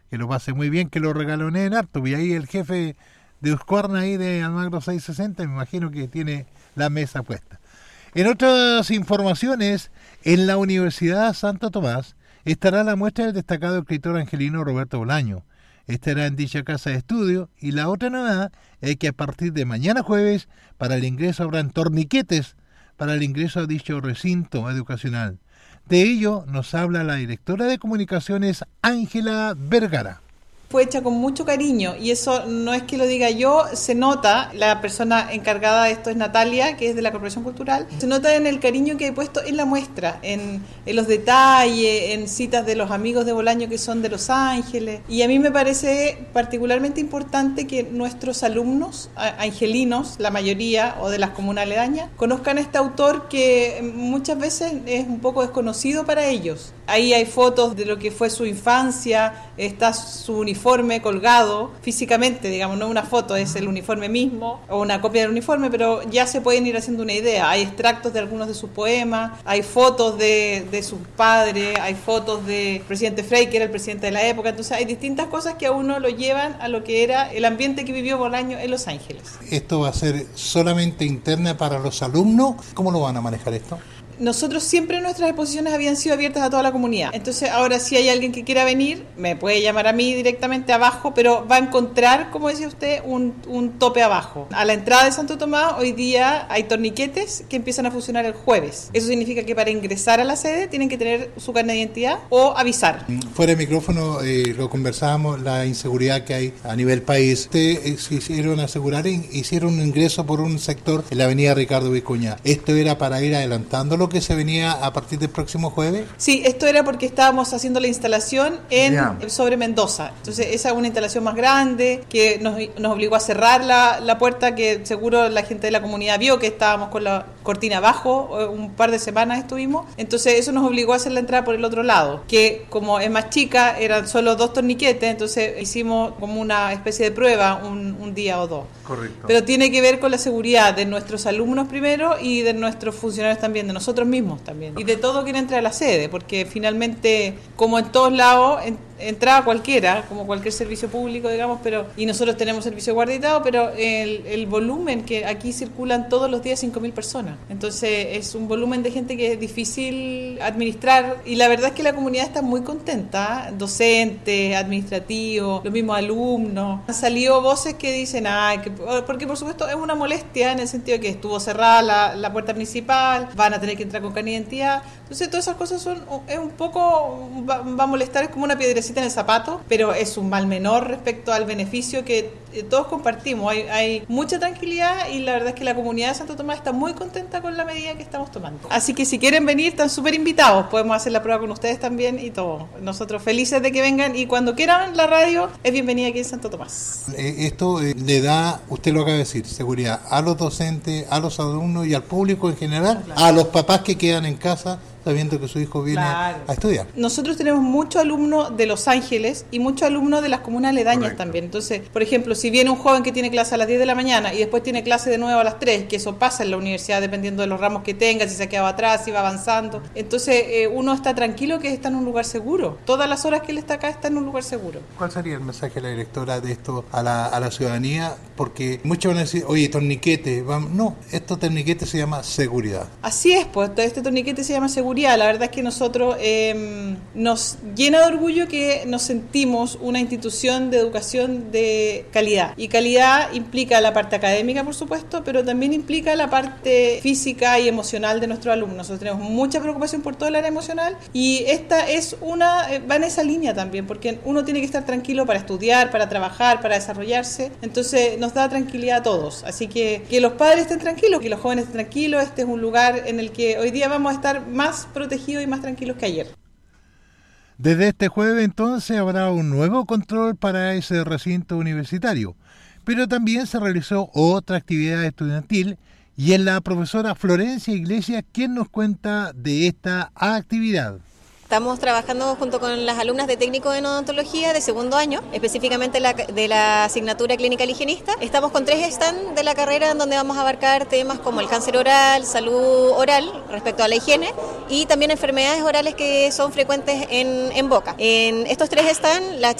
que lo pase muy bien, que lo regaloneen harto. Y ahí el jefe de Husqvarna ahí de Almagro 660, me imagino que tiene la mesa puesta. En otras informaciones, en la Universidad Santo Tomás estará la muestra del destacado escritor angelino Roberto Bolaño. Estará en dicha casa de estudio, y la otra novedad es que a partir de mañana jueves, para el ingreso habrán torniquetes para el ingreso a dicho recinto educacional. De ello nos habla la directora de comunicaciones, Ángela Vergara. Fue hecha con mucho cariño, y eso no es que lo diga yo, se nota. La persona encargada de esto es Natalia, que es de la Corporación Cultural. Se nota en el cariño que he puesto en la muestra, en los detalles, en citas de los amigos de Bolaño que son de Los Ángeles. Y a mí me parece particularmente importante que nuestros alumnos angelinos, la mayoría, o de las comunas aledañas, conozcan a este autor que muchas veces es un poco desconocido para ellos. Ahí hay fotos de lo que fue su infancia, está su uniforme colgado físicamente, digamos, no una foto, es el uniforme mismo o una copia del uniforme, pero ya se pueden ir haciendo una idea. Hay extractos de algunos de sus poemas, hay fotos de sus padres, hay fotos del presidente Frei, que era el presidente de la época. Entonces hay distintas cosas que a uno lo llevan a lo que era el ambiente que vivió Bolaño en Los Ángeles. ¿Esto va a ser solamente interna para los alumnos? ¿Cómo lo van a manejar esto? Nosotros siempre nuestras exposiciones habían sido abiertas a toda la comunidad. Entonces ahora si hay alguien que quiera venir, me puede llamar a mí directamente abajo, pero va a encontrar, como decía usted, un tope abajo. A la entrada de Santo Tomás hoy día hay torniquetes que empiezan a funcionar el jueves. Eso significa que para ingresar a la sede tienen que tener su carnet de identidad o avisar. Fuera de micrófono lo conversábamos, la inseguridad que hay a nivel país. Ustedes hicieron un ingreso por un sector en la avenida Ricardo Vicuña. ¿Esto era para ir adelantándolo que se venía a partir del próximo jueves? Sí, esto era porque estábamos haciendo la instalación sobre Mendoza. Entonces esa es una instalación más grande que nos obligó a cerrar la puerta, que seguro la gente de la comunidad vio que estábamos con la cortina abajo, un par de semanas estuvimos. Entonces eso nos obligó a hacer la entrada por el otro lado, que como es más chica, eran solo 2 torniquetes, entonces hicimos como una especie de prueba un día o 2. Correcto. Pero tiene que ver con la seguridad de nuestros alumnos primero y de nuestros funcionarios también, de nosotros mismos también, y de todo quien entra a la sede, porque finalmente, como en todos lados, entraba cualquiera, como cualquier servicio público, digamos, y nosotros tenemos servicio guarditado, pero el volumen que aquí circulan todos los días 5.000 personas, entonces es un volumen de gente que es difícil administrar, y la verdad es que la comunidad está muy contenta, docentes, administrativos, los mismos alumnos. Han salido voces que dicen, porque por supuesto es una molestia en el sentido de que estuvo cerrada la puerta principal, van a tener que entrar con carnet de identidad, entonces todas esas cosas es un poco, va a molestar, es como una piedrecita en el zapato, pero es un mal menor respecto al beneficio que todos compartimos. Hay mucha tranquilidad, y la verdad es que la comunidad de Santo Tomás está muy contenta con la medida que estamos tomando. Así que si quieren venir, están súper invitados, podemos hacer la prueba con ustedes también y todo. Nosotros felices de que vengan, y cuando quieran la radio es bienvenida aquí en Santo Tomás. Esto le da, usted lo acaba de decir, seguridad a los docentes, a los alumnos y al público en general, claro. A los papás que quedan en casa sabiendo que su hijo viene a estudiar. Nosotros tenemos muchos alumnos de Los Ángeles y muchos alumnos de las comunas aledañas. Correcto. También. Entonces, por ejemplo, si viene un joven que tiene clase a las 10 de la mañana y después tiene clase de nuevo a las 3, que eso pasa en la universidad dependiendo de los ramos que tenga, si se ha quedado atrás, si va avanzando. Entonces, uno está tranquilo que está en un lugar seguro. Todas las horas que él está acá está en un lugar seguro. ¿Cuál sería el mensaje de la directora de esto a la ciudadanía? Porque muchos van a decir, oye, torniquete. No, estos torniquetes se llama seguridad. Así es, pues este torniquete se llama seguridad. La verdad es que nosotros nos llena de orgullo que nos sentimos una institución de educación de calidad. Y calidad implica la parte académica, por supuesto, pero también implica la parte física y emocional de nuestros alumnos. Nosotros tenemos mucha preocupación por todo el área emocional, y esta es va en esa línea también, porque uno tiene que estar tranquilo para estudiar, para trabajar, para desarrollarse. Entonces nos da tranquilidad a todos. Así que los padres estén tranquilos, que los jóvenes estén tranquilos. Este es un lugar en el que hoy día vamos a estar más protegidos y más tranquilos que ayer. Desde este jueves entonces habrá un nuevo control para ese recinto universitario, pero también se realizó otra actividad estudiantil, y es la profesora Florencia Iglesias quien nos cuenta de esta actividad. Estamos trabajando junto con las alumnas de técnico en odontología de segundo año, específicamente de la asignatura clínica higienista. Estamos con 3 stands de la carrera en donde vamos a abarcar temas como el cáncer oral, salud oral respecto a la higiene, y también enfermedades orales que son frecuentes en boca. En estos 3 stands, las